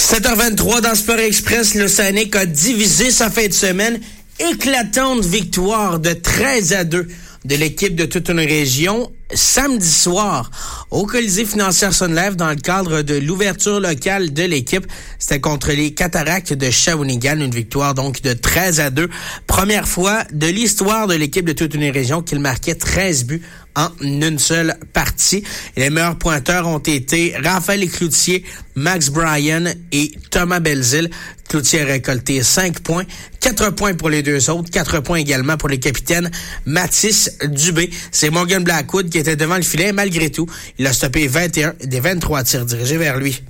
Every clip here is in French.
7h23 dans Sport Express, l'Océanic a divisé sa fin de semaine. Éclatante victoire de 13-2 de l'équipe de toute une région samedi soir au Colisée Financière Sun Life dans le cadre de l'ouverture locale de l'équipe. C'était contre les Cataractes de Shawinigan, une victoire donc de 13-2. Première fois de l'histoire de l'équipe de toute une région qu'il marquait 13 buts en une seule partie. Et les meilleurs pointeurs ont été Raphaël Cloutier, Max Bryan et Thomas Belzile. Cloutier a récolté 5 points, 4 points pour les deux autres, 4 points également pour les capitaines Mathis Dubé. C'est Morgan Blackwood qui était devant le filet. Malgré tout, il a stoppé 21 des 23 tirs dirigés vers lui.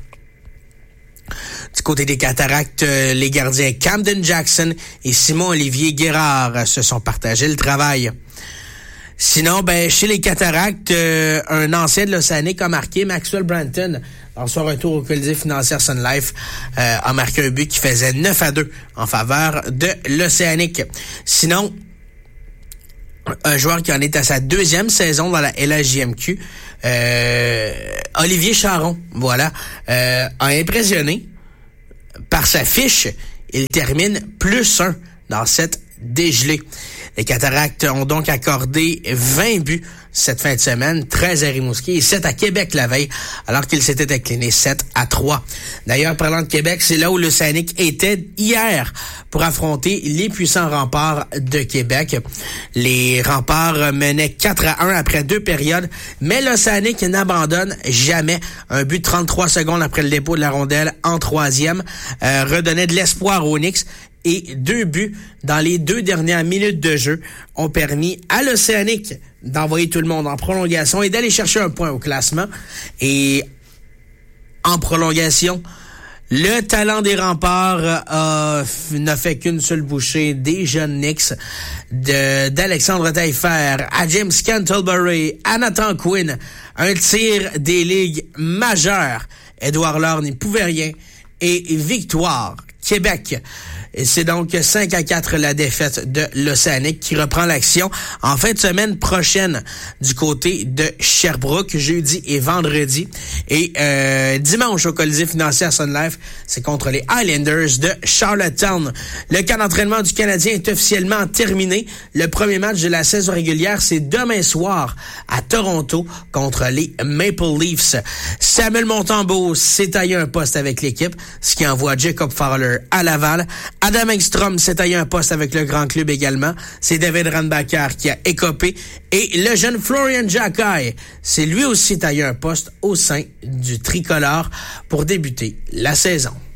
Du côté des Cataractes, les gardiens Camden Jackson et Simon-Olivier Guérard se sont partagés le travail. Sinon, chez les Cataractes, un ancien de l'Océanic a marqué, Maxwell Branton, dans son retour au Colisée Financière Sun Life, a marqué un but qui faisait 9-2 en faveur de l'Océanic. Sinon, un joueur qui en est à sa deuxième saison dans la LHJMQ, Olivier Charon, a impressionné par sa fiche. Il termine +1 dans cette dégelée. Les Cataractes ont donc accordé 20 buts cette fin de semaine, 13 à Rimouski et 7 à Québec la veille, alors qu'ils s'étaient inclinés 7-3. D'ailleurs, parlant de Québec, c'est là où l'Océanic était hier pour affronter les puissants Remparts de Québec. Les Remparts menaient 4-1 après 2 périodes, mais l'Océanic n'abandonne jamais. Un but de 33 secondes après le dépôt de la rondelle en troisième redonnait de l'espoir aux Knicks. Et 2 buts dans les 2 dernières minutes de jeu ont permis à l'Océanic d'envoyer tout le monde en prolongation et d'aller chercher un point au classement. Et en prolongation, le talent des Remparts n'a fait qu'une seule bouchée des jeunes Knicks, d'Alexandre Taillefer à James Cantlebury, à Nathan Quinn. Un tir des ligues majeures. Édouard Laure n'y pouvait rien. Et victoire Québec. Et c'est donc 5-4 la défaite de l'Océanic qui reprend l'action en fin de semaine prochaine du côté de Sherbrooke, jeudi et vendredi. Et dimanche au Colisée Financière Sun Life, c'est contre les Highlanders de Charlottetown. Le camp d'entraînement du Canadien est officiellement terminé. Le premier match de la saison régulière, c'est demain soir à Toronto contre les Maple Leafs. Samuel Montembeault s'est taillé un poste avec l'équipe, ce qui envoie Jacob Fowler à Laval. Adam Engstrom s'est taillé un poste avec le grand club également. C'est David Randbacker qui a écopé. Et le jeune Florian Jacquet, c'est lui aussi taillé un poste au sein du tricolore pour débuter la saison.